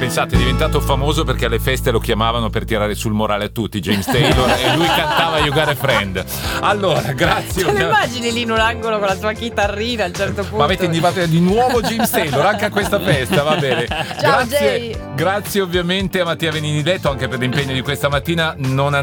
Pensate, è diventato famoso perché alle feste lo chiamavano per tirare sul morale a tutti, James Taylor, e lui cantava You Got a Friend. Allora, grazie. Te lo immagini lì in un angolo con la tua chitarrina a un certo punto? Ma avete indicato di nuovo James Taylor anche a questa festa, va bene. Ciao, Jay. Grazie ovviamente a Mattia Venini Detto anche per l'impegno di questa mattina. Non